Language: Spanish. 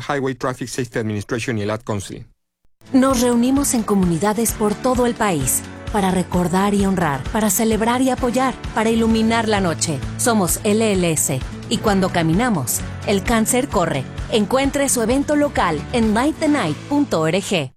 Highway Traffic Safety Administration y el Ad Council. Nos reunimos en comunidades por todo el país para recordar y honrar, para celebrar y apoyar, para iluminar la noche. Somos LLS y cuando caminamos, el cáncer corre. Encuentre su evento local en lightthenight.org.